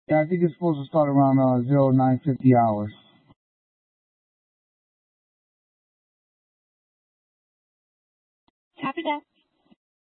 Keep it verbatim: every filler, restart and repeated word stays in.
Yeah, I think it's supposed to start around uh, zero nine fifty hours. Copy that.